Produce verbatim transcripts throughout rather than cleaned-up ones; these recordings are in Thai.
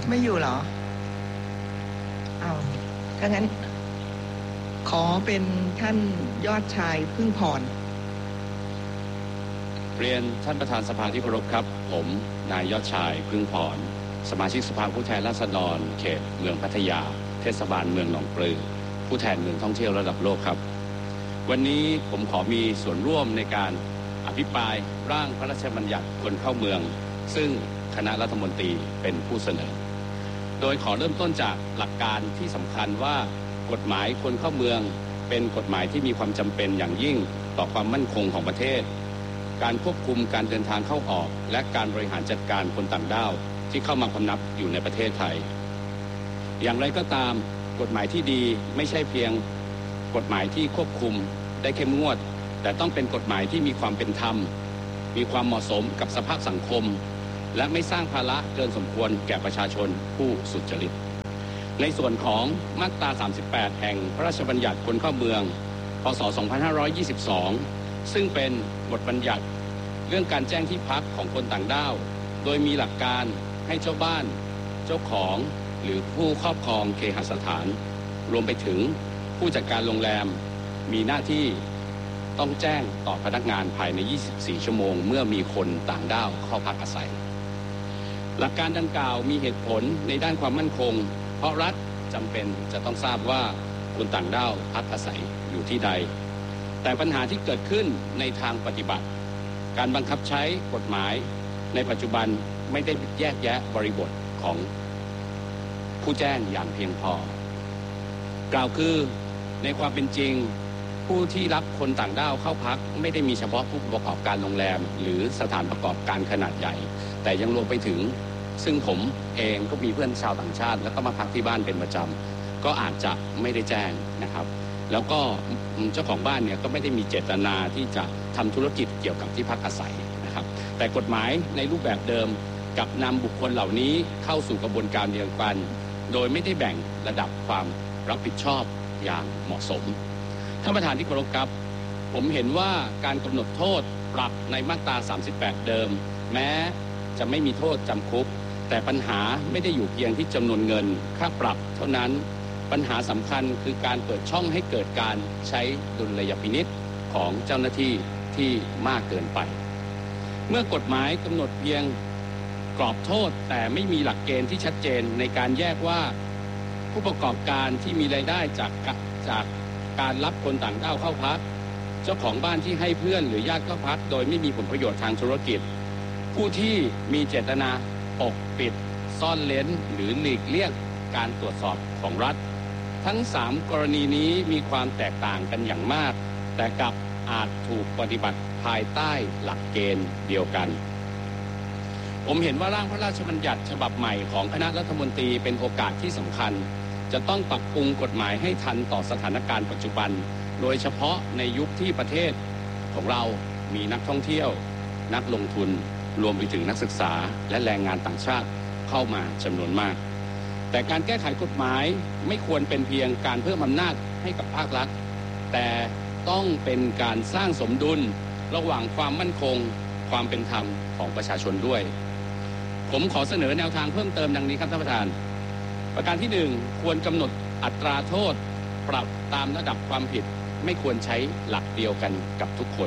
ไม่อยู่เหรอเอาถ้างั้นขอเป็นท่านยอดชายพึ่งพรเรียนท่านประธานสภาที่เคารพครับผมนายยอดชายพึ่งพรสมาชิกสภาผู้แทนราษฎรเขตเมืองพัทยาเทศบาลเมืองหนองปลือผู้แทนเมืองท่องเที่ยวระดับโลกครับวันนี้ผมขอมีส่วนร่วมในการอภิปรายร่างพระราชบัญญัติคนเข้าเมืองซึ่งคณะรัฐมนตรีเป็นผู้เสนอโดยขอเริ่มต้นจากหลักการที่สำคัญว่ากฎหมายคนเข้าเมืองเป็นกฎหมายที่มีความจำเป็นอย่างยิ่งต่อความมั่นคงของประเทศการควบคุมการเดินทางเข้าออกและการบริหารจัดการคนต่างด้าวที่เข้ามาพำนักอยู่ในประเทศไทยอย่างไรก็ตามกฎหมายที่ดีไม่ใช่เพียงกฎหมายที่ควบคุมได้เข้มงวดแต่ต้องเป็นกฎหมายที่มีความเป็นธรรมมีความเหมาะสมกับสภาพสังคมและไม่สร้างภาระเกินสมควรแก่ประชาชนผู้สุจริตในส่วนของมาตราสามสิบแปดแห่งพระราชบัญญัติคนเข้าเมืองพ.ศ. สองพันห้าร้อยยี่สิบสองซึ่งเป็นบทบัญญัติเรื่องการแจ้งที่พักของคนต่างด้าวโดยมีหลักการให้เจ้าบ้านเจ้าของหรือผู้ครอบครองเคหสถานรวมไปถึงผู้จัดการโรงแรมมีหน้าที่ต้องแจ้งต่อพนักงานภายในยี่สิบสี่ชั่วโมงเมื่อมีคนต่างด้าวเข้าพักอาศัยหลักการดังกล่าวมีเหตุผลในด้านความมั่นคงเพราะรัฐจำเป็นจะต้องทราบว่าคนต่างด้าวพักอาศัยอยู่ที่ใดแต่ปัญหาที่เกิดขึ้นในทางปฏิบัติการบังคับใช้กฎหมายในปัจจุบันไม่ได้แยกแยะบริบทของผู้แจ้งอย่างเพียงพอกล่าวคือในความเป็นจริงผู้ที่รับคนต่างด้าวเข้าพักไม่ได้มีเฉพาะผู้ประกอบการโรงแรมหรือสถานประกอบการขนาดใหญ่แต่ยังรวมไปถึงซึ่งผมเองก็มีเพื่อนชาวต่างชาติแล้วก็มาพักที่บ้านเป็นประจำก็อาจจะไม่ได้แจ้งนะครับแล้วก็เจ้าของบ้านเนี่ยก็ไม่ได้มีเจตนาที่จะทำธุรกิจเกี่ยวกับที่พักอาศัยนะครับแต่กฎหมายในรูปแบบเดิมกับนำบุคคลเหล่านี้เข้าสู่กระบวนการเดียวกันโดยไม่ได้แบ่งระดับความรับผิดชอบอย่างเหมาะสมท่านประธานที่เคารพครับผมเห็นว่าการกำหนดโทษปรับในมาตราสามสิบแปดเดิมแม้จะไม่มีโทษจำคุกแต่ปัญหาไม่ได้อยู่เพียงที่จำนวนเงินค่าปรับเท่านั้นปัญหาสำคัญคือการเปิดช่องให้เกิดการใช้ดุลยพินิจของเจ้าหน้าที่ที่มากเกินไปเมื่อกฎหมายกำหนดเพียงกรอบโทษแต่ไม่มีหลักเกณฑ์ที่ชัดเจนในการแยกว่าผู้ประกอบการที่มีรายได้จากจากการรับคนต่างด้าวเข้าพักเจ้าของบ้านที่ให้เพื่อนหรือญาติเข้าพักโดยไม่มีผลประโยชน์ทางธุรกิจผู้ที่มีเจตนาปกปิดซ่อนเร้นหรือหลีกเลี่ยงการตรวจสอบของรัฐทั้งสามกรณีนี้มีความแตกต่างกันอย่างมากแต่กลับอาจถูกปฏิบัติภายใต้หลักเกณฑ์เดียวกันผมเห็นว่าร่างพระราชบัญญัติฉบับใหม่ของคณะรัฐมนตรีเป็นโอกาสที่สำคัญจะต้องปรับปรุงกฎหมายให้ทันต่อสถานการณ์ปัจจุบันโดยเฉพาะในยุคที่ประเทศของเรามีนักท่องเที่ยวนักลงทุนรวมไปถึงนักศึกษาและแรงงานต่างชาติเข้ามาจำนวนมากแต่การแก้ไขกฎหมายไม่ควรเป็นเพียงการเพิ่มอำนาจให้กับภาครัฐแต่ต้องเป็นการสร้างสมดุลระหว่างความมั่นคงความเป็นธรรมของประชาชนด้วยผมขอเสนอแนวทางเพิ่มเติมดังนี้ครับท่านประธานประการที่หนึ่งควรกำหนดอัตราโทษปรับตามระดับความผิดไม่ควรใช้หลักเดียวกันกับทุกคน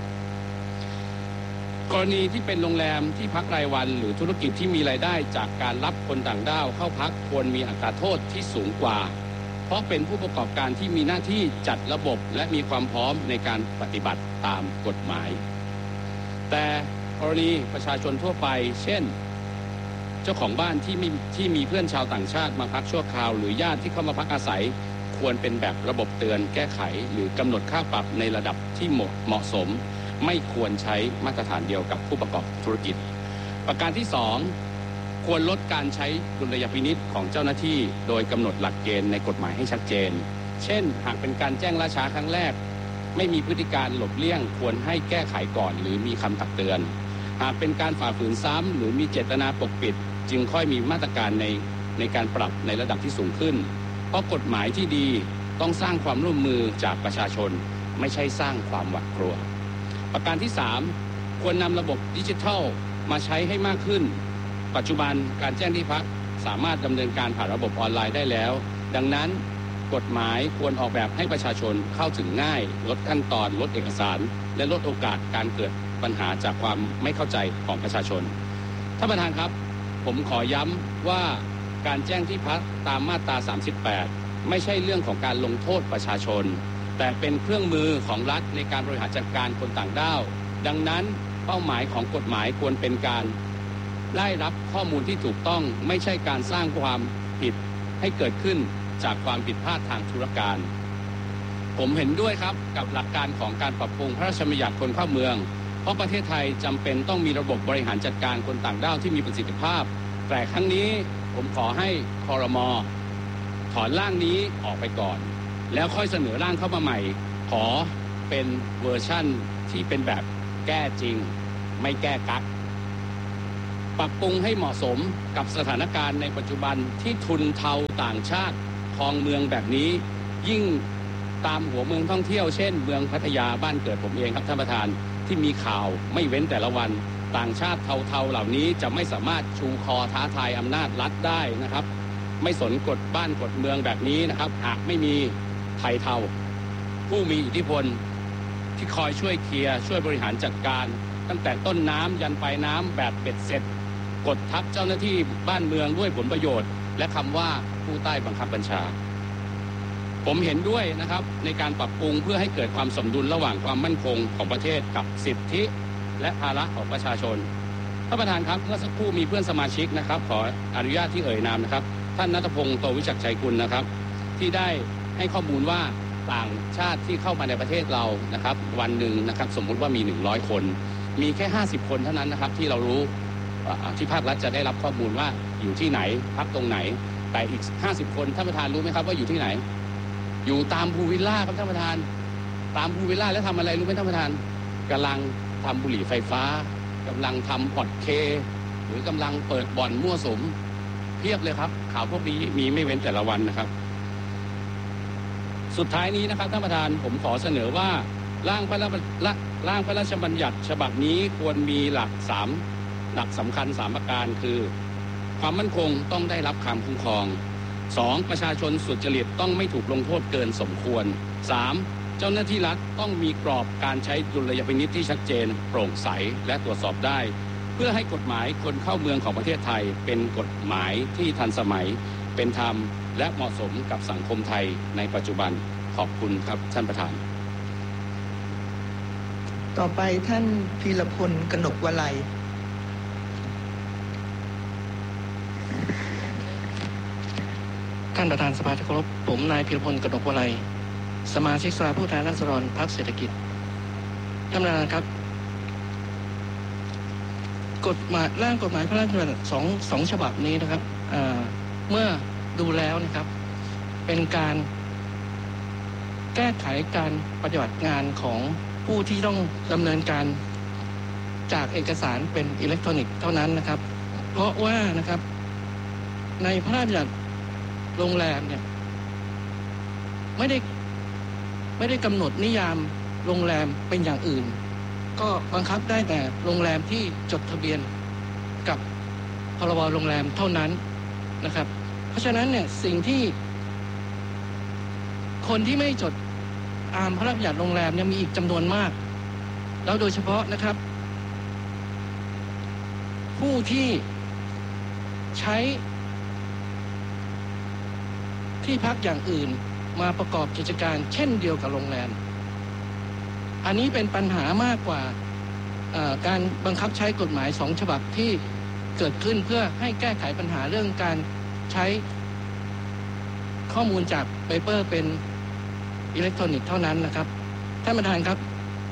กรณีที่เป็นโรงแรมที่พักรายวันหรือธุรกิจที่มีรายได้จากการรับคนต่างด้าวเข้าพักควรมีอัตราโทษที่สูงกว่าเพราะเป็นผู้ประกอบการที่มีหน้าที่จัดระบบและมีความพร้อมในการปฏิบัติตามกฎหมายแต่กรณีประชาชนทั่วไปเช่นเจ้าของบ้านที่มีที่มีเพื่อนชาวต่างชาติมาพักชั่วคราวหรือญาติที่เข้ามาพักอาศัยควรเป็นแบบระบบเตือนแก้ไขหรือกำหนดค่าปรับในระดับที่เหมาะสมไม่ควรใช้มาตรฐานเดียวกับผู้ประกอบธุรกิจประการที่สองควรลดการใช้ดุลยพินิจของเจ้าหน้าที่โดยกำหนดหลักเกณฑ์ในกฎหมายให้ชัดเจนเช่นหากเป็นการแจ้งล่าช้าครั้งแรกไม่มีพฤติการหลบเลี่ยงควรให้แก้ไขก่อนหรือมีคำตักเตือนหากเป็นการฝ่าฝืนซ้ำหรือมีเจตนาปกปิดจึงค่อยมีมาตรการในในการปรับในระดับที่สูงขึ้นเพราะกฎหมายที่ดีต้องสร้างความร่วมมือจากประชาชนไม่ใช่สร้างความหวาดกลัวประการที่สามควรนำระบบดิจิทัลมาใช้ให้มากขึ้นปัจจุบันการแจ้งที่พักสสามารถดำเนินการผ่านระบบออนไลน์ได้แล้วดังนั้นกฎหมายควรออกแบบให้ประชาชนเข้าถึงง่ายลดขั้นตอนลดเอกสารและลดโอกาสการเกิดปัญหาจากความไม่เข้าใจของประชาชนท่านประธานครับผมขอย้ำว่าการแจ้งที่พักตามมาตราสามสิบแปดไม่ใช่เรื่องของการลงโทษประชาชนแต่เป็นเครื่องมือของรัฐในการบริหารจัดการคนต่างด้าวดังนั้นเป้าหมายของกฎหมายควรเป็นการได้รับข้อมูลที่ถูกต้องไม่ใช่การสร้างความผิดให้เกิดขึ้นจากความผิดพลาดทางธุรการผมเห็นด้วยครับกับหลักการของการปรับปรุงพระราชบัญญัติคนเข้าเมืองเพราะประเทศไทยจำเป็นต้องมีระบบบริหารจัดการคนต่างด้าวที่มีประสิทธิภาพแต่ครั้งนี้ผมขอให้ครม.ถอนร่างนี้ออกไปก่อนแล้วค่อยเสนอร่างเข้ามาใหม่ขอเป็นเวอร์ชั่นที่เป็นแบบแก้จริงไม่แก้กักปรับปรุงให้เหมาะสมกับสถานการณ์ในปัจจุบันที่ทุนเทาต่างชาติครองเมืองแบบนี้ยิ่งตามหัวเมืองท่องเที่ยวเช่นเมืองพัทยาบ้านเกิดผมเองครับท่านประธานที่มีข่าวไม่เว้นแต่ละวันต่างชาติเทาๆเหล่านี้จะไม่สามารถชูคอท้าทายอำนาจรัฐได้นะครับไม่สนกฎบ้านกฎเมืองแบบนี้นะครับหากไม่มีไทยเทาผู้มีอิทธิพลที่คอยช่วยเคลียร์ช่วยบริหารจัดการตั้งแต่ต้นน้ำยันปลายน้ำแบบเบ็ดเสร็จกดทับเจ้าหน้าที่บ้านเมืองด้วยผลประโยชน์และคำว่าผู้ใต้บังคับบัญชาผมเห็นด้วยนะครับในการปรับปรุงเพื่อให้เกิดความสมดุลระหว่างความมั่นคงของประเทศกับสิทธิและภาระของประชาชนท่านประธานครับเมื่อสักครู่มีเพื่อนสมาชิกนะครับขออนุญาตที่เอ่ยนามนะครับท่านณัฐพงศ์โตวิจักรชัยกุลนะครับที่ได้ให้ข้อมูลว่าต่างชาติที่เข้ามาในประเทศเรานะครับวันหนึ่งนะครับสมมุติว่ามีหนึ่งร้อยคนมีแค่ห้าสิบคนเท่านั้นนะครับที่เรารู้ที่ภาครัฐจะได้รับข้อมูลว่าอยู่ที่ไหนพักตรงไหนแต่อีกห้าสิบคนท่านประธานรู้ไหมครับว่าอยู่ที่ไหนอยู่ตามพูลวิลล่าครับท่านประธานตามพูลวิลล่าแล้วทำอะไรรู้ไหมท่านประธานกำลังทำบุหรี่ไฟฟ้ากำลังทำพอดเคหรือกำลังเปิดบ่อนมั่วสุมเพียบเลยครับข่าวพวกนี้มีไม่เว้นแต่ละวันนะครับสุดท้ายนี้นะครับท่านประธานผมขอเสนอว่าร่างพระร่างพระราชบัญญัติฉบับนี้ควรมีหลักสามหลักสำคัญสามประการคือความมั่นคงต้องได้รับความคุ้มครองสองประชาชนสุจริตต้องไม่ถูกลงโทษเกินสมควรสามเจ้าหน้าที่รัฐต้องมีกรอบการใช้ดุลยพินิจที่ชัดเจนโปร่งใสและตรวจสอบได้เพื่อให้กฎหมายคนเข้าเมืองของประเทศไทยเป็นกฎหมายที่ทันสมัยเป็นธรรมและเหมาะสมกับสังคมไทยในปัจจุบันขอบคุณครับท่านประธานต่อไปท่านพีรพลกนกวลัยท่านประธานสภาที่เคารพผมนายพีรพลกนกวลัยสมาชิกสภาผู้แทนราษฎรพรรคเศรษฐกิจท่านประธานครับกฎหมายร่างกฎหมายพระราชบัญญัติสองสองฉบับนี้นะครับเมื่อดูแล้วนะครับเป็นการแก้ไขการปฏิบัติงานของผู้ที่ต้องดำเนินการจากเอกสารเป็นอิเล็กทรอนิกส์เท่านั้นนะครับเพราะว่านะครับในพระราชบัญญัติโรงแรมเนี่ยไม่ได้ไม่ได้กำหนดนิยามโรงแรมเป็นอย่างอื่นก็บังคับได้แต่โรงแรมที่จดทะเบียนกับพรบโรงแรมเท่านั้นนะครับเพราะฉะนั้นเนี่ยสิ่งที่คนที่ไม่จดตามพระราชบัญญัติโรงแรมเนี่ยมีอีกจำนวนมากแล้วโดยเฉพาะนะครับผู้ที่ใช้ที่พักอย่างอื่นมาประกอบกิจการเช่นเดียวกับโรงแรมอันนี้เป็นปัญหามากกว่าการบังคับใช้กฎหมายสองฉบับที่เกิดขึ้นเพื่อให้แก้ไขปัญหาเรื่องการใช้ข้อมูลจากเปเปอร์เป็นอิเล็กทรอนิกส์เท่านั้นนะครับท่านประธานครับ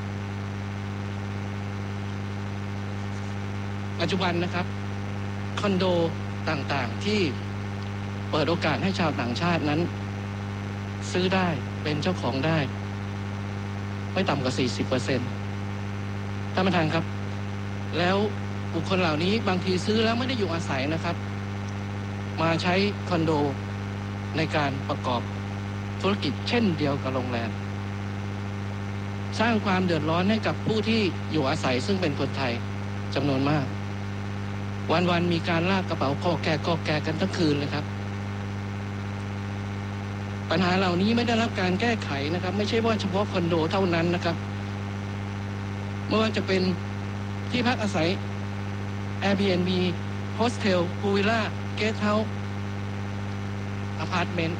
ปัจจุบันนะครับคอนโดต่างๆที่เปิดโอกาสให้ชาวต่างชาตินั้นซื้อได้เป็นเจ้าของได้ไม่ต่ำกว่า สี่สิบเปอร์เซ็นต์ ท่านประธานครับแล้วบุคคลเหล่านี้บางทีซื้อแล้วไม่ได้อยู่อาศัยนะครับมาใช้คอนโดในการประกอบธุรกิจเช่นเดียวกับโรงแรมสร้างความเดือดร้อนให้กับผู้ที่อยู่อาศัยซึ่งเป็นคนไทยจำนวนมากวันๆมีการลากกระเป๋าคอแกกอแกกันทั้งคืนเลยครับปัญหาเหล่านี้ไม่ได้รับการแก้ไขนะครับไม่ใช่ว่าเฉพาะคอนโดเท่านั้นนะครับไม่ว่าจะเป็นที่พักอาศัย Airbnb Hostel Pool Villa Guest House Apartment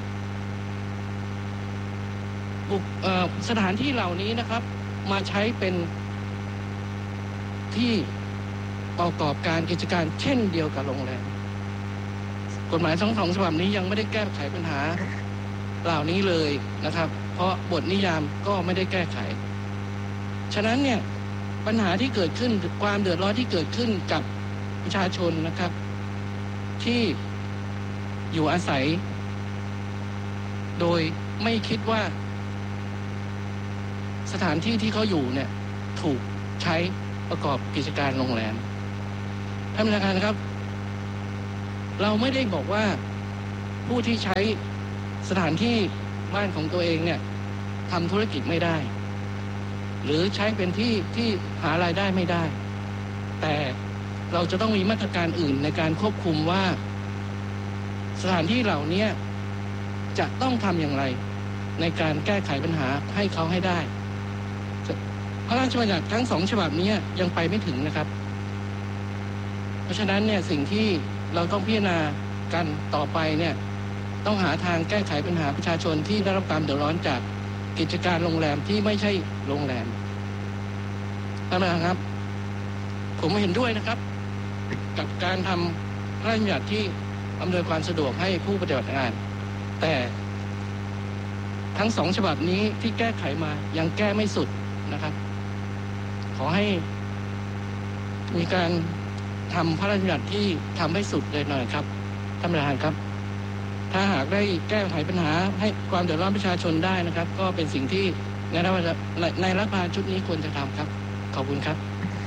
บุกเอ่อสถานที่เหล่านี้นะครับมาใช้เป็นที่ประกอบการกิจการเช่นเดียวกับโรงแรมกฎหมายทั้งสองฉบับนี้ยังไม่ได้แก้ไขปัญหาเหล่านี้เลยนะครับเพราะบทนิยามก็ไม่ได้แก้ไขฉะนั้นเนี่ยปัญหาที่เกิดขึ้นความเดือดร้อนที่เกิดขึ้นกับประชาชนนะครับที่อยู่อาศัยโดยไม่คิดว่าสถานที่ที่เขาอยู่เนี่ยถูกใช้ประกอบกิจการโรงแรมท่านประธานครับเราไม่ได้บอกว่าผู้ที่ใช้สถานที่บ้านของตัวเองเนี่ยทำธุรกิจไม่ได้หรือใช้เป็นที่ที่หารายได้ไม่ได้แต่เราจะต้องมีมาตรการอื่นในการควบคุมว่าสถานที่เหล่านี้จะต้องทำอย่างไรในการแก้ไขปัญหาให้เขาให้ได้พระราชบัญญัติทั้งสองฉบับนี้ยังไปไม่ถึงนะครับเพราะฉะนั้นเนี่ยสิ่งที่เราต้องพิจารณากันต่อไปเนี่ยต้องหาทางแก้ไขปัญหาประชาชนที่ได้รับความเดือดร้อนจากกิจการโรงแรมที่ไม่ใช่โรงแรมท่านประธานครับผมเห็นด้วยนะครับกับการทำพระราชบัญญัติที่อำนวยความสะดวกให้ผู้ปฏิบัติงานแต่ทั้งสองฉบับนี้ที่แก้ไขมายังแก้ไม่สุดนะครับขอให้มีการทำพระราชบัญญัติที่ทำให้สุดเลยหน่อยครับท่านประธานครับถ้าหากได้แก้ไขปัญหาให้ความเดือดร้อนประชาชนได้นะครับก็เป็นสิ่งที่ในรัฐบาลในรัฐบาลชุดนี้ควรจะทำครับขอบคุณครับ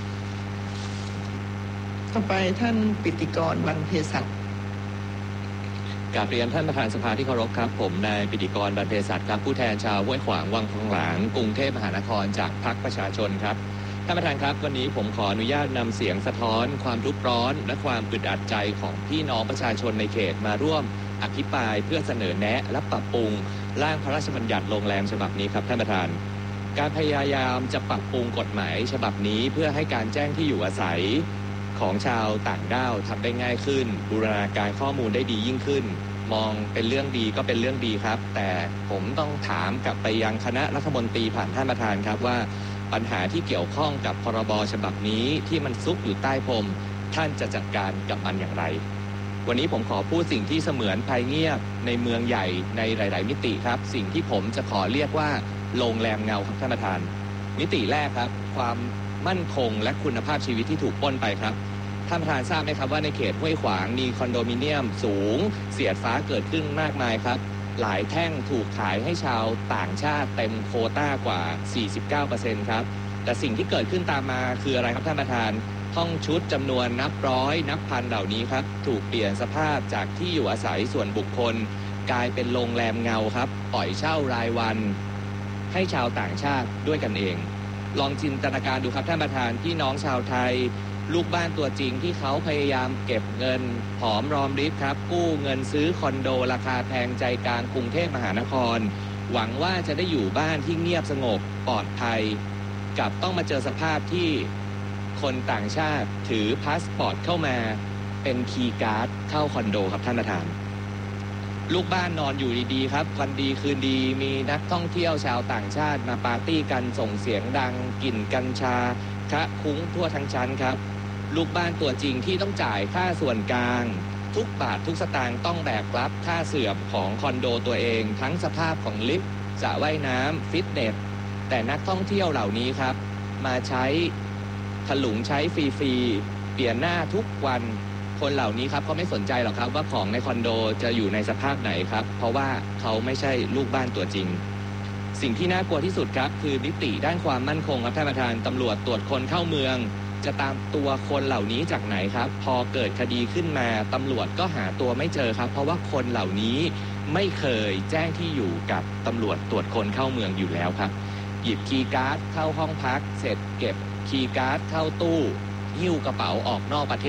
ต่อไปท่านปิติกร วรรณเภสัชกราบเรียนท่านประธานสภาที่เคารพครับผมนายปิติกร วรรณเภสัชครับผู้แทนชาวห้วยขวางวังทองหลางกรุงเทพมหานครจากพรรคประชาชนครับท่านประธานครับวันนี้ผมขออนุญาตนำเสียงสะท้อนความทุกข์ร้อนและความอึดอัดใจของพี่น้องประชาชนในเขตมาร่วมอภิปรายเพื่อเสนอแนะและปรับปรุงร่างพระราชบัญญัติโรงแรมฉบับนี้ครับท่านประธานการพยายามจะปรับปรุงกฎหมายฉบับนี้เพื่อให้การแจ้งที่อยู่อาศัยของชาวต่างด้าวทำได้ง่ายขึ้นบูรณาการข้อมูลได้ดียิ่งขึ้นมองเป็นเรื่องดีก็เป็นเรื่องดีครับแต่ผมต้องถามกลับไปยังคณะรัฐมนตรีผ่านท่านประธานครับว่าปัญหาที่เกี่ยวข้องกับพรบฉบับนี้ที่มันซุกอยู่ใต้พรมท่านจะจัดการกับมันอย่างไรวันนี้ผมขอพูดสิ่งที่เสมือนภัยเงียบในเมืองใหญ่ในหลายๆมิติครับสิ่งที่ผมจะขอเรียกว่าโรงแรมเงาครับท่านประธานมิติแรกครับความมั่นคงและคุณภาพชีวิตที่ถูกปล้นไปครับท่านประธานทราบไหมครับว่าในเขตห้วยขวางมีคอนโดมิเนียมสูงเสียดฟ้าเกิดขึ้นมากมายครับหลายแท่งถูกขายให้ชาวต่างชาติเต็มโควต้ากว่า สี่สิบเก้าเปอร์เซ็นต์ ครับแต่สิ่งที่เกิดขึ้นตามมาคืออะไรครับท่านประธานห้องชุดจำนวนนับร้อยนับพันเหล่านี้ครับถูกเปลี่ยนสภาพจากที่อยู่อาศัยส่วนบุคคลกลายเป็นโรงแรมเงาครับปล่อยเช่ารายวันให้ชาวต่างชาติด้วยกันเองลองจินตนาการดูครับท่านประธานพี่น้องชาวไทยลูกบ้านตัวจริงที่เขาพยายามเก็บเงินหอมรอมริบครับกู้เงินซื้อคอนโดราคาแพงใจกลางกรุงเทพมหานครหวังว่าจะได้อยู่บ้านที่เงียบสงบปลอดภัยกับต้องมาเจอสภาพที่คนต่างชาติถือพาสปอร์ตเข้ามาเป็นคีย์การ์ดเข้าคอนโดครับท่านประธานลูกบ้านนอนอยู่ดีๆครับวันดีคืนดีมีนักท่องเที่ยวชาวต่างชาติมาปาร์ตี้กันส่งเสียงดังกลิ่นกัญชาคะคุ้งทั่วทั้งชั้นครับลูกบ้านตัวจริงที่ต้องจ่ายค่าส่วนกลางทุกบาททุกสตางค์ต้องแบกรับค่าเสื่อมของคอนโดตัวเองทั้งสภาพของลิฟต์สระว่ายน้ำฟิตเนสแต่นักท่องเที่ยวเหล่านี้ครับมาใช้ถลุงใช้ฟรีๆเปลี่ยนหน้าทุกวันคนเหล่านี้ครับเขาไม่สนใจหรอกครับว่าของในคอนโดจะอยู่ในสภาพไหนครับเพราะว่าเขาไม่ใช่ลูกบ้านตัวจริงสิ่งที่น่ากลัวที่สุดครับคือมิติด้านความมั่นคงครับท่านประธานตำรวจตรวจคนเข้าเมืองจะตามตัวคนเหล่านี้จากไหนครับพอเกิดคดีขึ้นมาตำรวจก็หาตัวไม่เจอครับเพราะว่าคนเหล่านี้ไม่เคยแจ้งที่อยู่กับตำรวจตรวจคนเข้าเมืองอยู่แล้วครับหยิบคีย์การ์ดเข้าห้องพักเสร็จเก็บคีย์การ์ดเข้าตู้หิ้วกระเป๋าออกนอกประเทศ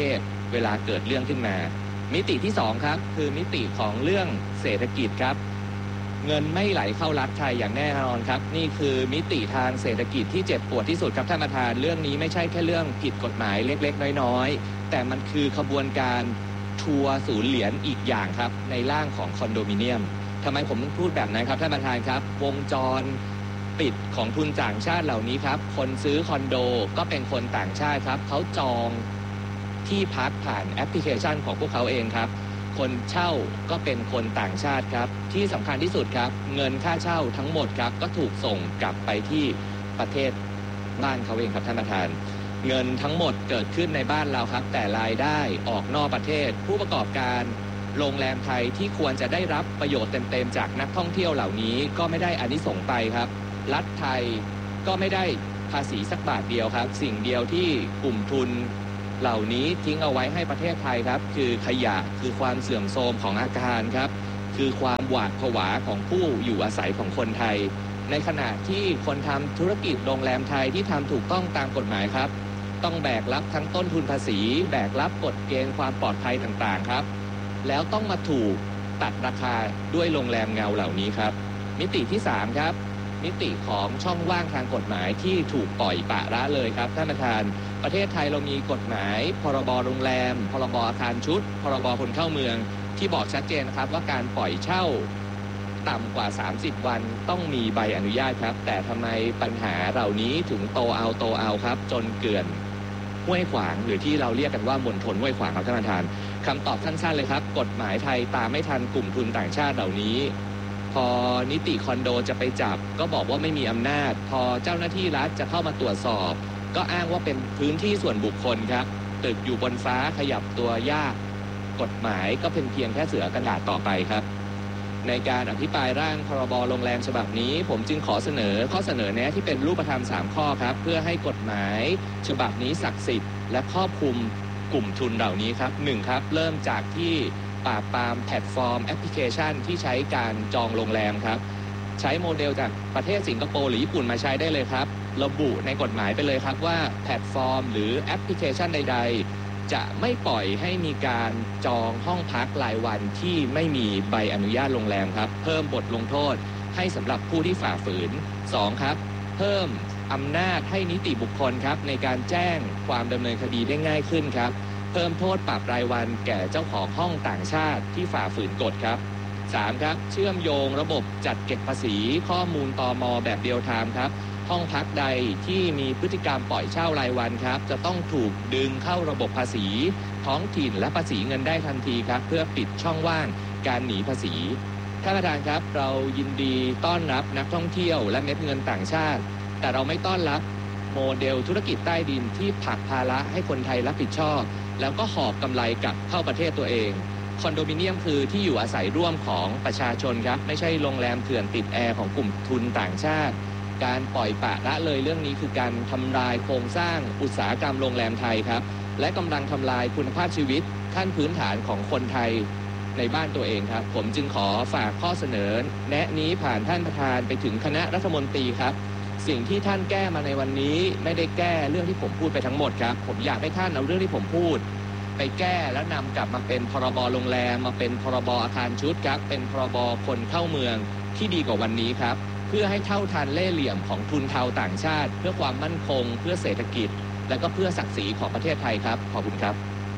เวลาเกิดเรื่องขึ้นมามิติที่สองครับคือมิติของเรื่องเศรษฐกิจครับเงินไม่ไหลเข้ารัฐไทยอย่างแน่นอนครับนี่คือมิติทางเศรษฐกิจที่เจ็บปวดที่สุดครับท่านประธานเรื่องนี้ไม่ใช่แค่เรื่องผิดกฎหมายเล็กๆน้อยๆแต่มันคือขบวนการทัวร์ศูนย์เหรียญอีกอย่างครับในร่างของคอนโดมิเนียมทำไมผมพูดแบบนั้นครับท่านประธานครับวงจรปิดของทุนต่างชาติเหล่านี้ครับคนซื้อคอนโดก็เป็นคนต่างชาติครับเขาจองที่พักผ่านแอปพลิเคชันของพวกเขาเองครับคนเช่าก็เป็นคนต่างชาติครับที่สำคัญที่สุดครับเงินค่าเช่าทั้งหมดครับก็ถูกส่งกลับไปที่ประเทศบ้านเขาเองครับท่านประธานเงินทั้งหมดเกิดขึ้นในบ้านเราครับแต่รายได้ออกนอกประเทศผู้ประกอบการโรงแรมไทยที่ควรจะได้รับประโยชน์เต็มๆจากนักท่องเที่ยวเหล่านี้ก็ไม่ได้อานิสงส์ไปครับรัฐไทยก็ไม่ได้ภาษีสักบาทเดียวครับสิ่งเดียวที่กลุ่มทุนเหล่านี้ทิ้งเอาไว้ให้ประเทศไทยครับคือขยะคือความเสื่อมโทรมของอาคารครับคือความหวาดผวาของผู้อยู่อาศัยของคนไทยในขณะที่คนทำธุรกิจโรงแรมไทยที่ทำถูกต้องตามกฎหมายครับต้องแบกรับทั้งต้นทุนภาษีแบกรับกฎเกณฑ์ความปลอดภัยต่างๆครับแล้วต้องมาถูกตัดราคาด้วยโรงแรมเงาเหล่านี้ครับมิติที่สามครับมิติของช่องว่างทางกฎหมายที่ถูกปล่อยปละละเลยครับท่านประธานประเทศไทยเรามีกฎหมายพรบโรงแรมพรบอาคารชุดพรบคนเข้าเมืองที่บอกชัดเจนนะครับว่าการปล่อยเช่าต่ำกว่าสามสิบวันต้องมีใบอนุญาตครับแต่ทำไมปัญหาเหล่านี้ถึงโตเอาโตเอาครับจนเกลื่อนห้วยขวางหรือที่เราเรียกกันว่ามณฑลห้วยขวางครับท่านประธานคำตอบสั้นๆเลยครับกฎหมายไทยตามไม่ทันกลุ่มทุนต่างชาติเหล่านี้พอนิติคอนโดจะไปจับก็บอกว่าไม่มีอำนาจพอเจ้าหน้าที่รัฐจะเข้ามาตรวจสอบก็อ้างว่าเป็นพื้นที่ส่วนบุคคลครับตึกอยู่บนฟ้าขยับตัวยากกฎหมายก็เป็นเพียงแค่เสือกระดาษต่อไปครับในการอภิปรายร่างพรบโรงแรมฉบับนี้ผมจึงขอเสนอข้อเสนอแนะที่เป็นรูปธรรมสามข้อครับเพื่อให้กฎหมายฉบับนี้ศักดิ์สิทธิ์และครอบคลุมกลุ่มทุนเหล่านี้ครับหนึ่งครับเริ่มจากที่ปราบปรามแพลตฟอร์มแอปพลิเคชันที่ใช้การจองโรงแรมครับใช้โมเดลจากประเทศสิงคโปร์หรือญี่ปุ่นมาใช้ได้เลยครับระบุในกฎหมายไปเลยครับว่าแพลตฟอร์มหรือแอปพลิเคชันใดๆจะไม่ปล่อยให้มีการจองห้องพักรายวันที่ไม่มีใบอนุญาตโรงแรมครับเพิ่มบทลงโทษให้สำหรับผู้ที่ฝ่าฝืนสองครับเพิ่มอำนาจให้นิติบุคคลครับในการแจ้งความดำเนินคดีได้ง่ายขึ้นครับเพิ่มโทษปรับรายวันแก่เจ้าของห้องต่างชาติที่ฝ่าฝืนกฎครับสามครับเชื่อมโยงระบบจัดเก็บภาษีข้อมูลตม.แบบเรียลไทม์ครับห้องพักใดที่มีพฤติกรรมปล่อยเช่ารายวันครับจะต้องถูกดึงเข้าระบบภาษีท้องถิ่นและภาษีเงินได้ทันทีครับเพื่อปิดช่องว่างการหนีภาษีท่านประธานครับเรายินดีต้อนรับนักท่องเที่ยวและเม็ดเงินต่างชาติแต่เราไม่ต้อนรับโมเดลธุรกิจใต้ดินที่ผลักภาระให้คนไทยรับผิดชอบแล้วก็หอบกำไรกลับเข้าประเทศตัวเองคอนโดมิเนียมคือที่อยู่อาศัยร่วมของประชาชนครับไม่ใช่โรงแรมเถื่อนติดแอร์ของกลุ่มทุนต่างชาติการปล่อยปละละเลยเรื่องนี้คือการทำลายโครงสร้างอุตสาหกรรมโรงแรมไทยครับและกำลังทำลายคุณภาพชีวิตขั้นพื้นฐานของคนไทยในบ้านตัวเองครับผมจึงขอฝากข้อเสนอแนะนี้ผ่านท่านประธานไปถึงคณะรัฐมนตรีครับสิ่งที่ท่านแก้มาในวันนี้ไม่ได้แก้เรื่องที่ผมพูดไปทั้งหมดครับผมอยากให้ท่านเอาเรื่องที่ผมพูดไปแก้แล้วนำกลับมาเป็นพรบโรงแรมมาเป็นพรบอาคารชุดครับเป็นพรบคนเข้าเมืองที่ดีกว่าวันนี้ครับเพื่อให้เท่าทันเล่ห์เหลี่ยมของทุนเทาต่างชาติเพื่อความมั่นคงเพื่อเศรษฐกิจและก็เพื่อศักดิ์ศรีของประเทศไทยครับขอบคุณครับ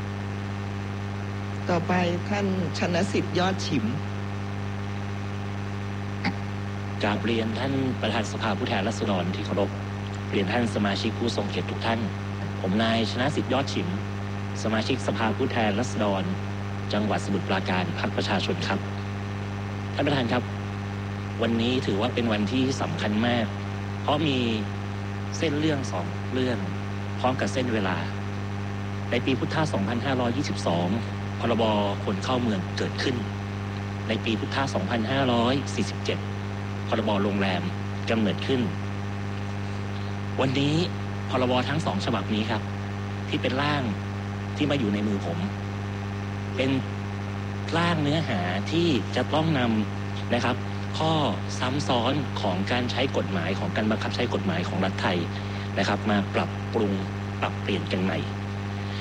ต่อไปท่านชนสิทธิ์ยอดฉิมกราบเรียนท่านประธานสภาผู้แทนราษฎรที่เคารพเรียนท่านสมาชิกผู้ทรงเกียรติทุกท่านผมนายชนสิทธิ์ยอดฉิมสมาชิกสภาผู้แทนราษฎรจังหวัดสมุทรปราการพรรคประชาชนครับท่านประธานครับวันนี้ถือว่าเป็นวันที่สำคัญมากเพราะมีเส้นเรื่องสองเรื่องพร้อมกับเส้นเวลาในปีพุทธศักราชสองพันห้าร้อยยี่สิบสองพรบคนเข้าเมืองเกิดขึ้นในปีพุทธศักราชสองพันห้าร้อยสี่สิบเจ็ดพรบโรงแรมกำเนิดขึ้นวันนี้พรบทั้งสองฉบับนี้ครับที่เป็นร่างที่มาอยู่ในมือผมเป็นร่างเนื้อหาที่จะต้องนำนะครับข้อซ้ำซ้อนของการใช้กฎหมายของการบังคับใช้กฎหมายของรัฐไทยนะครับมาปรับปรุงปรับเปลี่ยนกันใหม่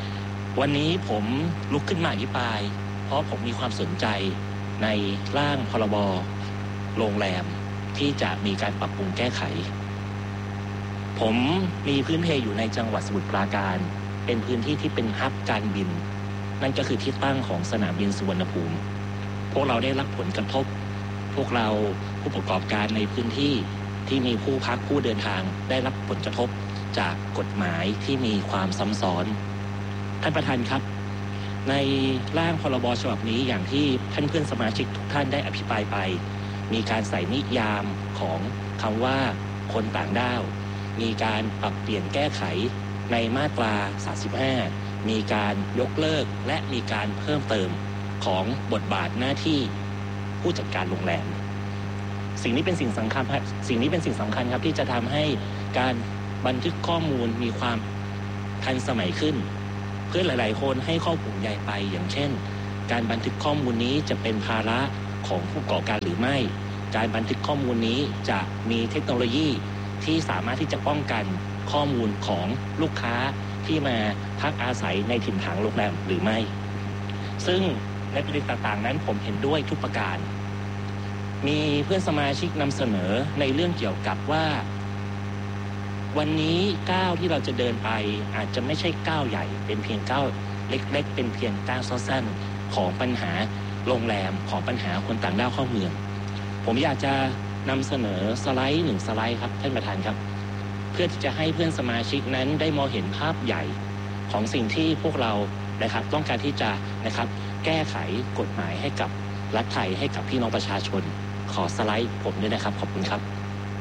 วันนี้ผมลุกขึ้นมาอภิปรายเพราะผมมีความสนใจในร่างพรบโรงแรมที่จะมีการปรับปรุงแก้ไขผมมีพื้นเพอยู่ในจังหวัดสมุทรปราการเป็นพื้นที่ที่เป็นฮับการบินนั่นก็คือที่ตั้งของสนามบินสุวรรณภูมิพวกเราได้รับผลกระทบพวกเราผู้ประกอบการในพื้นที่ที่มีผู้พักผู้เดินทางได้รับผลกระทบจากกฎหมายที่มีความซ้ำซ้อนท่านประธานครับในร่างพรบฉบับนี้อย่างที่ท่านเพื่อนสมาชิกทุกท่านได้อภิปรายไปมีการใส่นิยามของคำว่าคนต่างด้าวมีการปรับเปลี่ยนแก้ไขในมาตราสามสิบห้ามีการยกเลิกและมีการเพิ่มเติมของบทบาทหน้าที่ผู้จัดการโรงแรมสิ่งนี้เป็นสิ่งสำคัญสิ่งนี้เป็นสิ่งสำคัญครับที่จะทำให้การบันทึกข้อมูลมีความทันสมัยขึ้นเพื่อหลายๆคนให้ข้อมูลใหญ่ไปอย่างเช่นการบันทึกข้อมูลนี้จะเป็นภาระของผู้ประกอบการหรือไม่การบันทึกข้อมูลนี้จะมีเทคโนโลยีที่สามารถที่จะป้องกันข้อมูลของลูกค้าที่มาพักอาศัยในถิ่นฐานโรงแรมหรือไม่ซึ่งในประเด็นต่างๆนั้นผมเห็นด้วยทุกประการมีเพื่อนสมาชิกนำเสนอในเรื่องเกี่ยวกับว่าวันนี้ก้าวที่เราจะเดินไปอาจจะไม่ใช่ก้าวใหญ่เป็นเพียงก้าวเล็กๆเป็นเพียงก้าวสั้นๆของปัญหาโรงแรมของปัญหาคนต่างด้าวเข้าเมืองผมอยากจะนำเสนอสไลด์หนึ่งสไลด์ครับท่านประธานครับเพื่อที่จะให้เพื่อนสมาชิกนั้นได้มองเห็นภาพใหญ่ของสิ่งที่พวกเรานะครับต้องการที่จะนะครับแก้ไขกฎหมายให้กับรัฐไทยให้กับพี่น้องประชาชนขอสไลด์ผมด้วยนะครับขอบคุณครับ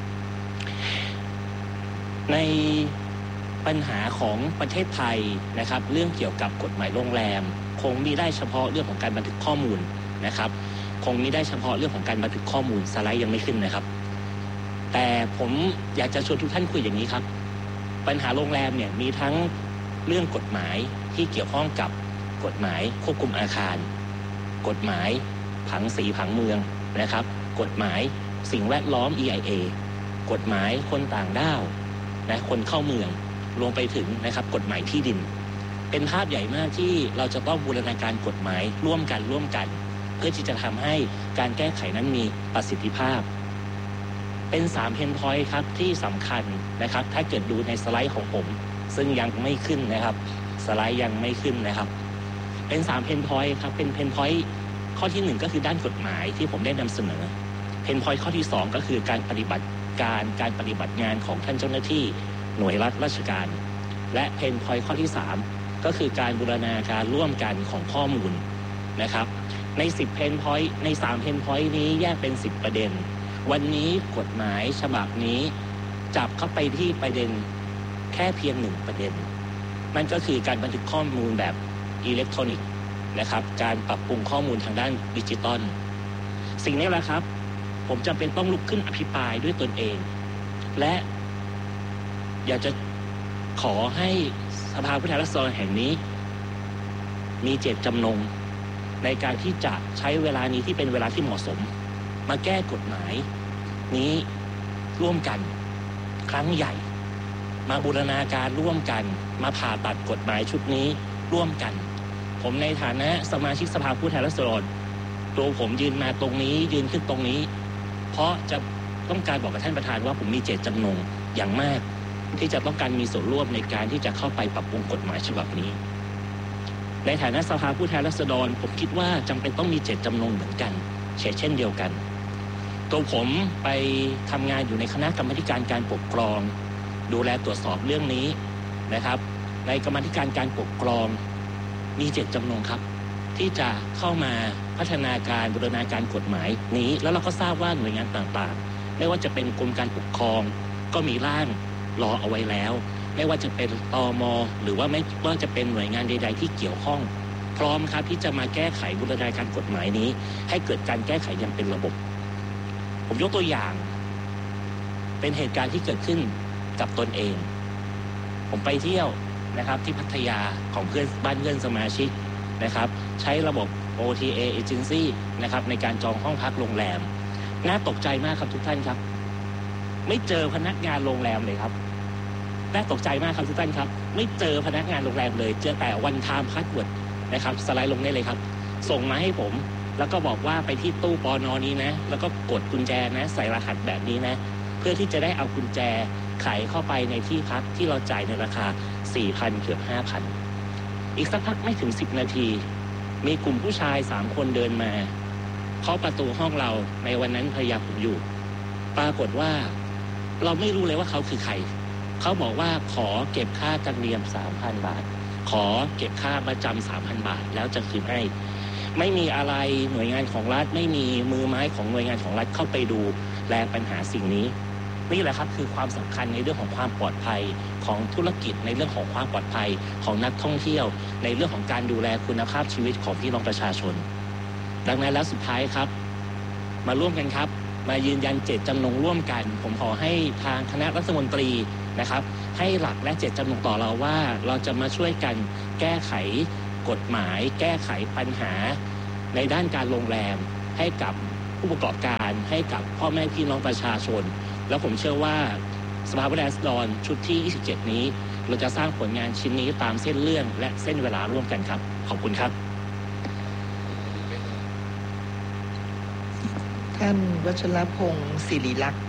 ในปัญหาของประเทศไทยนะครับเรื่องเกี่ยวกับกฎหมายโรงแรมคงมีได้เฉพาะเรื่องของการบันทึกข้อมูลนะครับคงมีได้เฉพาะเรื่องของการบันทึกข้อมูลสไลด์ยังไม่ขึ้นนะครับแต่ผมอยากจะชวนทุกท่านคุยอย่างนี้ครับปัญหาโรงแรมเนี่ยมีทั้งเรื่องกฎหมายที่เกี่ยวข้องกับกฎหมายควบคุมอาคารกฎหมายผังสีผังเมืองนะครับกฎหมายสิ่งแวดล้อม อี ไอ เอ กฎหมายคนต่างด้าวนะคนเข้าเมืองรวมไปถึงนะครับกฎหมายที่ดินเป็นภาพใหญ่มากที่เราจะต้องบูรณาการกฎหมายร่วมกันร่วมกันเพื่อที่จะทำให้การแก้ไขนั้นมีประสิทธิภาพเป็นสามเพนพอยต์ครับที่สำคัญนะครับถ้าเกิดดูในสไลด์ของผมซึ่งยังไม่ขึ้นนะครับสไลด์ยังไม่ขึ้นนะครับเป็นสามเพนพอยต์ครับเป็นเพนพอยต์ข้อที่หนึ่งก็คือด้านกฎหมายที่ผมได้นำเสนอเพนพอยต์ข้อที่สองก็คือการปฏิบัติการการปฏิบัติงานของท่านเจ้าหน้าที่หน่วยรัฐราชการและเพนพอยต์ข้อที่สามก็คือการบูรณาการร่วมกันของข้อมูลนะครับในสิบเพนพอยต์ในสามเพนพอยต์นี้แยกเป็นสิบประเด็นวันนี้กฎหมายฉบับนี้จับเข้าไปที่ประเด็นแค่เพียงหนึ่งประเด็นนั่นก็คือการบันทึกข้อมูลแบบอิเล็กทรอนิกส์นะครับการปรับปรุงข้อมูลทางด้านดิจิตอลสิ่งนี้แหละครับผมจำเป็นต้องลุกขึ้นอภิปรายด้วยตนเองและอยากจะขอให้สภาผู้แทนราษฎรแห่งนี้มีเจตจำนงในการที่จะใช้เวลานี้ที่เป็นเวลาที่เหมาะสมมาแก้กฎหมายนี้ร่วมกันครั้งใหญ่มาบูรณาการร่วมกันมาผ่าตัดกฎหมายชุดนี้ร่วมกันผมในฐานะสมาชิกสภาผู้แทนราษฎรตัวผมยืนมาตรงนี้ยืนขึ้นตรงนี้เพราะจะต้องการบอกกับท่านประธานว่าผมมีเจตจำนงอย่างมากที่จะต้องการมีส่วนร่วมในการที่จะเข้าไปปรับปรุงกฎหมายฉบับนี้ในฐานะสภาผู้แทนราษฎรผมคิดว่าจำเป็นต้องมีเจตจำนงเหมือนกันเช่นเดียวกันตัวผมไปทำงานอยู่ในคณะกรรมการการปกครองดูแลตรวจสอบเรื่องนี้นะครับในกรรมการการปกครองมีเจตจำนงครับที่จะเข้ามาพัฒนาการบูรณาการกฎหมายนี้แล้วเราก็ทราบว่าหน่วยงานต่างๆไม่ว่าจะเป็นกรมการปกครองก็มีร่างรอเอาไว้แล้วไม่ว่าจะเป็นตม.หรือว่าไม่ว่าจะเป็นหน่วยงานใดๆที่เกี่ยวข้องพร้อมครับที่จะมาแก้ไขบูรณาการกฎหมายนี้ให้เกิดการแก้ไขอย่างเป็นระบบผมยกตัวอย่างเป็นเหตุการณ์ที่เกิดขึ้นกับตนเองผมไปเที่ยวนะครับที่พัทยาของเพื่อนบ้านเพื่อนสมาชิกนะครับใช้ระบบ โอ ที เอ Agency นะครับในการจองห้องพักโรงแรมน่าตกใจมากครับทุกท่านครับไม่เจอพนักงานโรงแรมเลยครับน่าตกใจมากครับทุกท่านครับไม่เจอพนักงานโรงแรมเลยเจอแต่วันไทม์พาสเวิร์ดนะครับสไลด์ลงได้เลยครับส่งมาให้ผมแล้วก็บอกว่าไปที่ตู้ปนนี้นะแล้วก็กดกุญแจนะใส่รหัสแบบนี้นะเพื่อที่จะได้เอากุญแจไขเข้าไปในที่พักที่เราจ่ายในราคา สี่พัน เกือบ ห้าพัน อีกสักพักไม่ถึงสิบนาทีมีกลุ่มผู้ชายสามคนเดินมาเคาะประตูห้องเราในวันนั้นภรรยาผมอยู่ปรากฏว่าเราไม่รู้เลยว่าเขาคือใครเขาบอกว่าขอเก็บค่าธรรมเนียม สามพัน บาทขอเก็บค่าประจำ สามพัน บาทแล้วจะคืนให้ไม่มีอะไรหน่วยงานของรัฐไม่มีมือไม้ของหน่วยงานของรัฐเข้าไปดูแลปัญหาสิ่งนี้นี่แหละครับคือความสำคัญในเรื่องของความปลอดภัยของธุรกิจในเรื่องของความปลอดภัยของนักท่องเที่ยวในเรื่องของการดูแลคุณภาพชีวิตของพี่น้องประชาชนดังนั้นแล้วสุดท้ายครับมาร่วมกันครับมายืนยันเจตจำนงร่วมกันผมขอให้ทางคณะรัฐมนตรีนะครับให้หลักและเจตจำนงต่อเราว่าเราจะมาช่วยกันแก้ไขกฎหมายแก้ไขปัญหาในด้านการโรงแรมให้กับผู้ประกอบการให้กับพ่อแม่พี่น้องประชาชนแล้วผมเชื่อว่าสภาผู้แทนราษฎรชุดที่ยี่สิบเจ็ดนี้เราจะสร้างผลงานชิ้นนี้ตามเส้นเรื่องและเส้นเวลาร่วมกันครับขอบคุณครับท่านวัชรพงศ์ศิริลักษณ์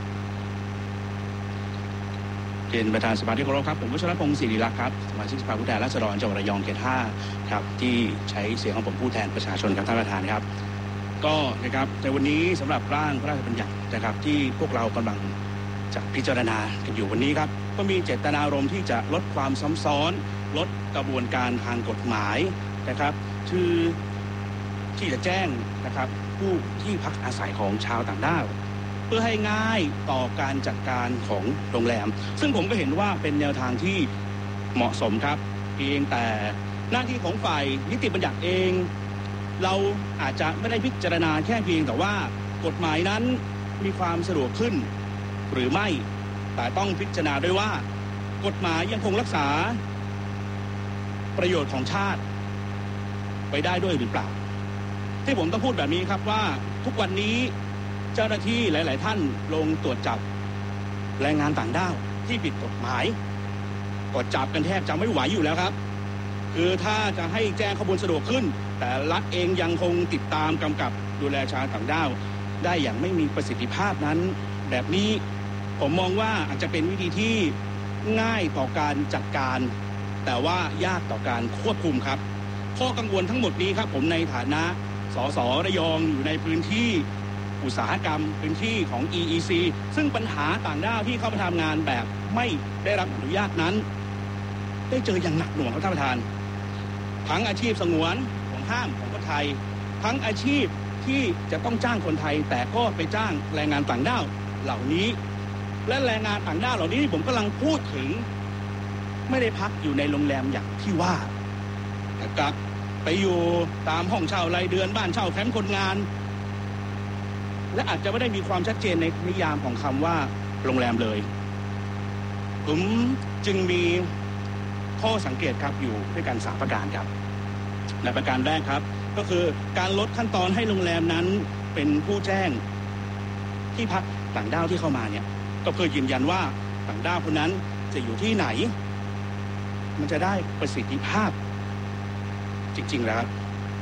เรียนประธานสภาที่เคารพครับผมวัชรพงศ์ศิริลักษณ์ครับสมาชิกสภาผู้แทนราษฎรจังหวัดระยองเขตห้าครับที่ใช้เสียงของผมผู้แทนประชาชนครับท่านประธานครับก็นะครับในวันนี้สำหรับร่างพระราชบัญญัตินะครับที่พวกเรากำลังจะพิจารณากันอยู่วันนี้ครับก็มีเจตนารมณ์ที่จะลดความซ้ำซ้อนลดกระบวนการทางกฎหมายนะครับคือที่จะแจ้งนะครับผู้ที่พักอาศัยของชาวต่างด้าวเพื่อให้ง่ายต่อการจัดการของโรงแรมซึ่งผมก็เห็นว่าเป็นแนวทางที่เหมาะสมครับเพียงแต่หน้าที่ของฝ่ายนิติบัญญัติเองเราอาจจะไม่ได้พิจารณาแค่เพียงแต่ว่ากฎหมายนั้นมีความสะดวกขึ้นหรือไม่แต่ต้องพิจารณาด้วยว่ากฎหมายยังคงรักษาประโยชน์ของชาติไปได้ด้วยหรือเปล่าที่ผมต้องพูดแบบนี้ครับว่าทุกวันนี้เจ้าหน้าที่หลายๆท่านลงตรวจจับแรงงานต่างด้าวที่ผิดกฎหมายกดจับกันแทบจะไม่ไหวอยู่แล้วครับคือถ้าจะให้แจ้งข้อมูลสะดวกขึ้นแต่รัฐเองยังคงติดตามกำกับดูแลชาวต่างด้าวได้อย่างไม่มีประสิทธิภาพนั้นแบบนี้ผมมองว่าอาจจะเป็นวิธีที่ง่ายต่อการจัดการแต่ว่ายากต่อการควบคุมครับข้อกังวลทั้งหมดนี้ครับผมในฐานะสสระยองอยู่ในพื้นที่อุตสาหกรรมพื้นที่ของ อี อี ซี ซึ่งปัญหาต่างด้าวที่เข้ามาทำงานแบบไม่ได้รับอนุญาตนั้นได้เจออย่างหนักหน่วงครับท่านประธานทั้งอาชีพสงวนของห้ามของคนไทยทั้งอาชีพที่จะต้องจ้างคนไทยแต่ก็ไปจ้างแรงงานต่างด้าวเหล่านี้และแรงงานต่างด้าวเหล่านี้ผมกำลังพูดถึงไม่ได้พักอยู่ในโรงแรมอย่างที่ว่าแต่กลับไปอยู่ตามห้องเช่ารายเดือนบ้านเช่าแคมป์คนงานและอาจจะไม่ได้มีความชัดเจนในนิยามของคำว่าโรงแรมเลยผมจึงมีข้อสังเกตครับอยู่ด้วยกันสามประการครับในประการแรกครับก็คือการลดขั้นตอนให้โรงแรมนั้นเป็นผู้แจ้งที่พักต่างด้าวที่เข้ามาเนี่ยก็เพื่อยืนยันว่าต่างด้าวคนนั้นจะอยู่ที่ไหนมันจะได้ประสิทธิภาพจริงๆแล้ว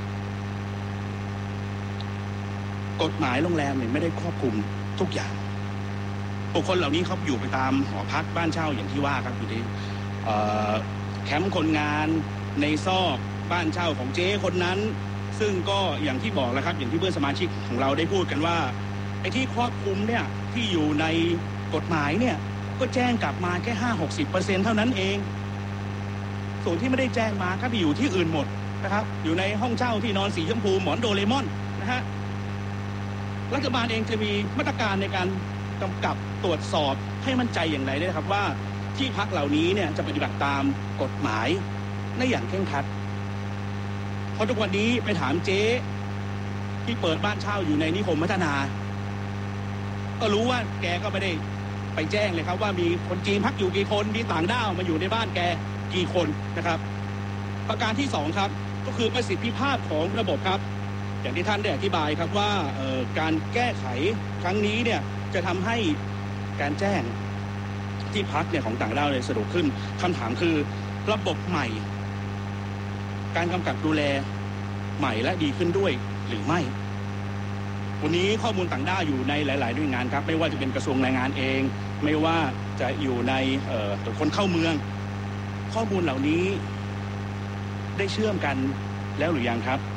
กฎหมายโรงแรมเนี่ยไม่ได้ครอบคลุมทุกอย่างบุคคลเหล่านี้เขาอยู่ไปตามหอพักบ้านเช่าอย่างที่ว่าครับอยู่ในแคมป์คนงานในซอกบ้านเช่าของเจ๊คนนั้นซึ่งก็อย่างที่บอกแล้วครับอย่างที่เพื่อนสมาชิกของเราได้พูดกันว่าไอ้ที่ครอบคลุมเนี่ยที่อยู่ในกฎหมายเนี่ยก็แจ้งกลับมาแค่ห้าหกสิบเปอร์เซ็นต์เท่านั้นเองส่วนที่ไม่ได้แจ้งมาก็ไปอยู่ที่อื่นหมดนะครับอยู่ในห้องเช่าที่นอนสีชมพูหมอนโดเรมอนนะฮะรัฐบาลเองจะมีมาตรการในการกำกับตรวจสอบให้มั่นใจอย่างไรได้ครับว่าที่พักเหล่านี้เนี่ยจะปฏิบัติตามกฎหมายได้อย่างเคร่งครัดเพราะทุกวันนี้ไปถามเจ๊ที่เปิดบ้านเช่าอยู่ในนิคมพัฒนาก็รู้ว่าแกก็ไม่ได้ไปแจ้งเลยครับว่ามีคนจีนพักอยู่กี่คนมีต่างด้าวมาอยู่ในบ้านแกกี่คนนะครับประการที่สองครับก็คือประสิทธิภาพของระบบครับอย่างที่ท่านได้อธิบายครับว่าการแก้ไขครั้งนี้เนี่ยจะทำให้การแจ้งที่พักเนี่ยของต่างด้าวเลยสะดวกขึ้นคำถามคือระบบใหม่การกำกับดูแลใหม่และดีขึ้นด้วยหรือไม่วันนี้ข้อมูลต่างด้าวอยู่ในหลายๆหน่วยงานครับไม่ว่าจะเป็นกระทรวงแรงงานเองไม่ว่าจะอยู่ในเอ่อตรวจคนเข้าเมืองข้อมูลเหล่านี้ได้เชื่อมกันแล้วหรือยังครับ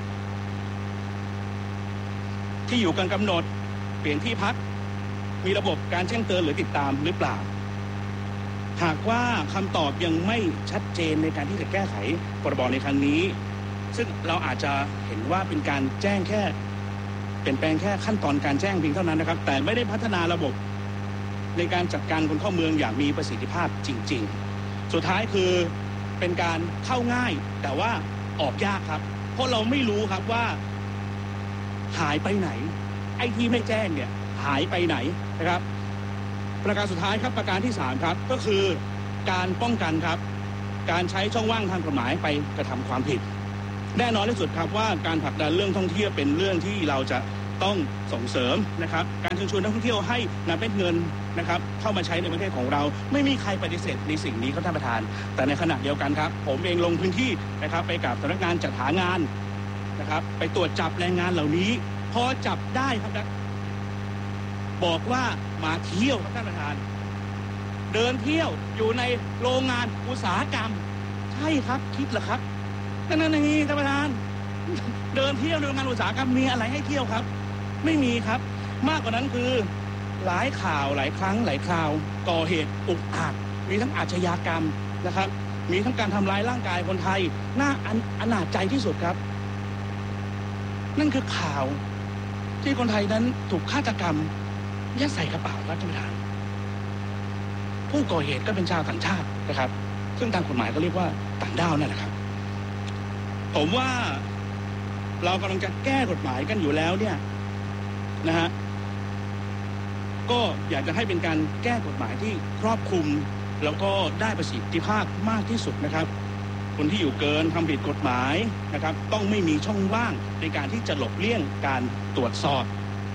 ที่อยู่การกำหนดเปลี่ยนที่พักมีระบบการแจ้งเตือนหรือติดตามหรือเปล่าหากว่าคำตอบยังไม่ชัดเจนในการที่จะแก้ไขพรบในครั้งนี้ซึ่งเราอาจจะเห็นว่าเป็นการแจ้งแค่เปลี่ยนแปลงแค่ขั้นตอนการแจ้งเพียงเท่านั้นนะครับแต่ไม่ได้พัฒนาระบบในการจัดการคนเข้าเมืองอย่างมีประสิทธิภาพจริงๆสุดท้ายคือเป็นการเข้าง่ายแต่ว่าออกยากครับเพราะเราไม่รู้ครับว่าหายไปไหนไอ้ที่ไม่แจ้งเนี่ยหายไปไหนนะครับประการสุดท้ายครับประการที่สามครับก็คือการป้องกันครับการใช้ช่องว่างทางกฎหมายไปกระทำความผิดแน่นอนที่สุดครับว่าการผลักดันเรื่องท่องเที่ยวเป็นเรื่องที่เราจะต้องส่งเสริมนะครับการเชิญชวนนักท่องเที่ยวให้นำเม็ดเงินนะครับเข้ามาใช้ในประเทศของเราไม่มีใครปฏิเสธในสิ่งนี้ครับท่านประธานแต่ในขณะเดียวกันครับผมเองลงพื้นที่นะครับไปกับสำนักงานจัดหางานนะครับไปตรวจจับแรงงานเหล่านี้พอจับได้ครับนะบอกว่ามาเที่ยวครับท่านประธานเดินเที่ยวอยู่ในโรงงานอุตสาหกรรมใช่ครับคิดเหรอครับนั่นนั่นอย่างนี้ท่านประธานเดินเที่ยวในโรงงานอุตสาหกรรมมีอะไรให้เที่ยวครับไม่มีครับมากกว่านั้นคือหลายข่าวหลายครั้งหลายคราวก่อเหตุอุกอาจมีทั้งอาชญากรรมนะครับมีทั้งการทำร้ายร่างกายคนไทยน่าอนาจใจที่สุดครับนั่นคือข่าวที่คนไทยนั้นถูกฆาตกรรมยัดใส่กระเป๋าครับท่านประธานผู้ก่อเหตุก็เป็นชาวต่างชาตินะครับซึ่งทางกฎหมายก็เรียกว่าต่างด้าวนั่นแหละครับผมว่าเรากำลังจะแก้กฎหมายกันอยู่แล้วเนี่ยนะฮะก็อยากจะให้เป็นการแก้กฎหมายที่ครอบคลุมแล้วก็ได้ประสิทธิภาพมากที่สุดนะครับคนที่อยู่เกินทำผิดกฎหมายนะครับต้องไม่มีช่องว่างในการที่จะหลบเลี่ยงการตรวจสอบ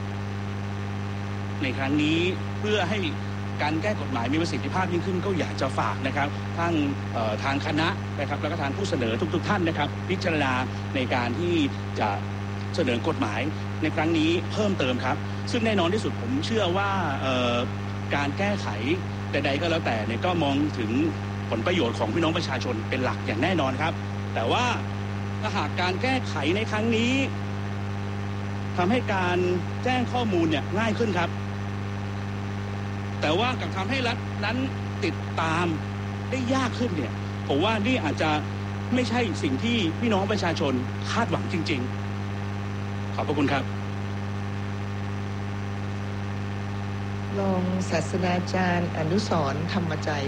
ในครั้งนี้เพื่อให้การแก้กฎหมายมีประสิทธิภาพยิ่งขึ้นก็อยากจะฝากนะครับทั้งทางคณะนะครับแล้วก็ทางผู้เสนอทุกๆท่านนะครับพิจารณาในการที่จะเสนอกฎหมายในครั้งนี้เพิ่มเติมครับซึ่งแน่นอนที่สุดผมเชื่อว่าการแก้ไขใดๆก็แล้วแต่เนี่ยก็มองถึงผลประโยชน์ของพี่น้องประชาชนเป็นหลักอย่างแน่นอนครับแต่ว่าถ้าหากการแก้ไขในครั้งนี้ทำให้การแจ้งข้อมูลเนี่ยง่ายขึ้นครับแต่ว่ากับทำให้รัฐนั้นติดตามได้ยากขึ้นเนี่ยผมว่านี่อาจจะไม่ใช่สิ่งที่พี่น้องประชาชนคาดหวังจริงๆขอบพระคุณครับรองศาสตราจารย์อนุสรณ์ธรรมใจ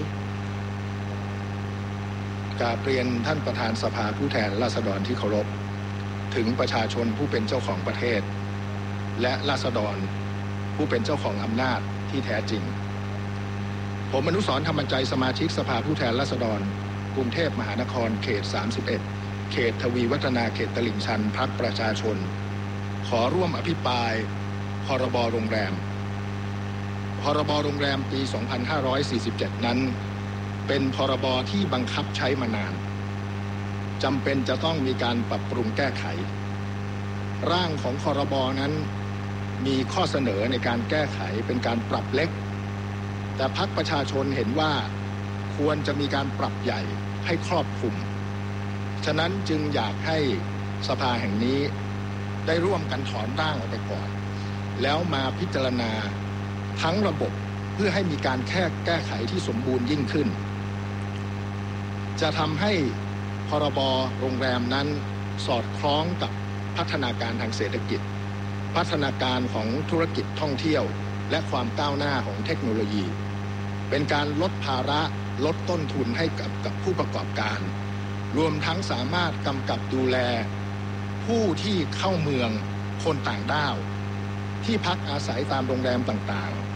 กราบเรียนท่านประธานสภาผู้แทนราษฎรที่เคารพถึงประชาชนผู้เป็นเจ้าของประเทศและราษฎรผู้เป็นเจ้าของอำนาจที่แท้จริงผมอนุสรณ์ธรรมใจสมาชิกสภาผู้แทนราษฎรกรุงเทพมหานครเขตสามสิบเอ็ดเขตทวีวัฒนาเขตตลิ่งชันพรรคประชาชนขอร่วมอภิปรายพรบโรงแรมพรบโรงแรมปีสองพันห้าร้อยสี่สิบเจ็ดนั้นเป็นพรบที่บังคับใช้มานานจำเป็นจะต้องมีการปรับปรุงแก้ไขร่างของพรบนั้นมีข้อเสนอในการแก้ไขเป็นการปรับเล็กแต่พรรคประชาชนเห็นว่าควรจะมีการปรับใหญ่ให้ครอบคลุมฉะนั้นจึงอยากให้สภาแห่งนี้ได้ร่วมกันถอนร่างออกไปก่อนแล้วมาพิจารณาทั้งระบบเพื่อให้มีการแก้แก้ไขที่สมบูรณ์ยิ่งขึ้นจะทำให้พรบโรงแรมนั้นสอดคล้องกับพัฒนาการทางเศรษฐกิจพัฒนาการของธุรกิจท่องเที่ยวและความก้าวหน้าของเทคโนโลยีเป็นการลดภาระลดต้นทุนให้กับกับผู้ประกอบการรวมทั้งสามารถกำกับดูแลผู้ที่เข้าเมืองคนต่างด้าวที่พักอาศัยตามโรงแรมต่างๆ